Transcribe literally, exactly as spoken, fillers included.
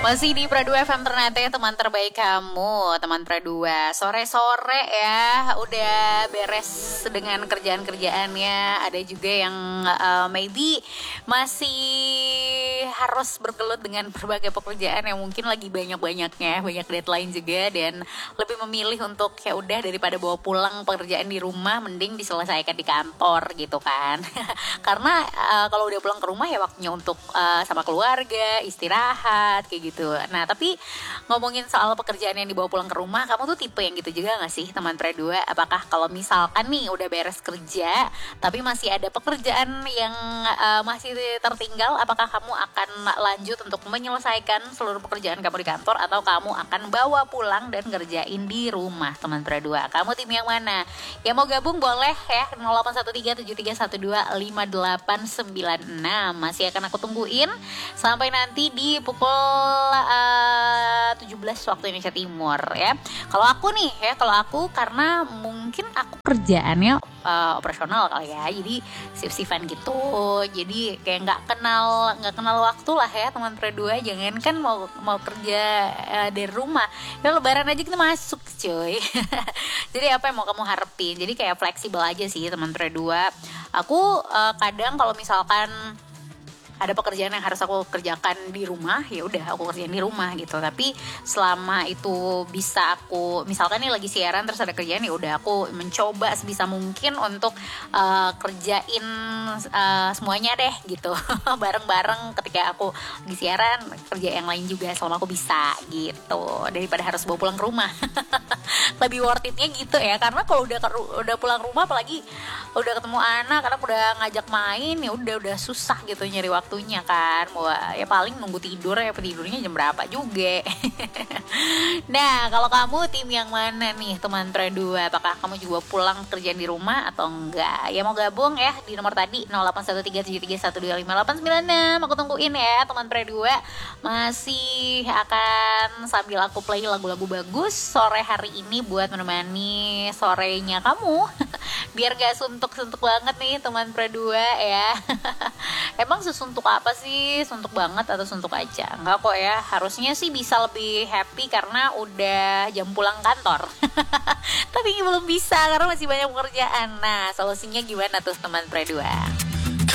Masih di Pra dua F M Ternate, teman terbaik kamu, teman Pra dua. Sore-sore ya, udah beres dengan kerjaan-kerjaannya. Ada juga yang uh, maybe masih harus bergelut dengan berbagai pekerjaan yang mungkin lagi banyak-banyaknya, banyak deadline juga, dan lebih memilih untuk ya udah daripada bawa pulang pekerjaan di rumah, mending diselesaikan di kantor gitu kan. Karena uh, kalau udah pulang ke rumah ya waktunya untuk uh, sama keluarga, istirahat kayak gitu. Gitu. Nah, tapi ngomongin soal pekerjaan yang dibawa pulang ke rumah, kamu tuh tipe yang gitu juga gak sih, teman Pra dua? Apakah kalau misalkan nih udah beres kerja, tapi masih ada pekerjaan yang uh, masih tertinggal, apakah kamu akan lanjut untuk menyelesaikan seluruh pekerjaan kamu di kantor, atau kamu akan bawa pulang dan ngerjain di rumah, teman Pra dua? Kamu tim yang mana? Yang mau gabung boleh ya, nol delapan satu tiga tujuh tiga satu dua lima delapan sembilan enam. Masih akan aku tungguin sampai nanti di pukul Uh, tujuh belas waktu Indonesia Timur ya. Kalau aku nih ya, kalau aku karena mungkin aku kerjaannya uh, operasional kali ya, jadi shift-shiftan gitu, jadi kayak nggak kenal nggak kenal waktu lah ya, teman Pra dua. Jangan kan mau mau kerja uh, dari rumah, ya lebaran aja kita masuk cuy. Jadi apa yang mau kamu harapin? Jadi kayak fleksibel aja sih, teman Pra dua. Aku uh, kadang kalau misalkan ada pekerjaan yang harus aku kerjakan di rumah, ya udah aku kerjain di rumah gitu. Tapi selama itu bisa aku, misalkan nih lagi siaran terus ada kerjaan, ya udah aku mencoba sebisa mungkin untuk uh, kerjain uh, semuanya deh gitu. Bareng-bareng ketika aku lagi siaran, kerja yang lain juga selama aku bisa gitu, daripada harus bawa pulang ke rumah. Lebih worth it-nya gitu ya, karena kalau udah udah pulang rumah, apalagi udah ketemu anak, karena udah ngajak main, ya udah udah susah gitu nyari waktu waktunya kan. Wah, ya paling nunggu tidur ya, tidurnya jam berapa juga. Nah, kalau kamu tim yang mana nih, teman Pra dua? Apakah kamu juga pulang kerjaan di rumah atau enggak? Ya mau gabung ya di nomor tadi nol delapan satu tiga tujuh tiga satu dua lima delapan sembilan enam. Aku tungguin ya, teman Pra dua. Masih akan sambil aku play lagu-lagu bagus sore hari ini buat menemani sorenya kamu. Biar gak suntuk-suntuk banget nih, teman Pra dua ya. Emang sesuntuk apa sih? Suntuk banget atau suntuk aja? Enggak kok ya, harusnya sih bisa lebih happy karena udah jam pulang kantor. Tapi belum bisa karena masih banyak pekerjaan. Nah, solusinya gimana tuh, teman Pra dua?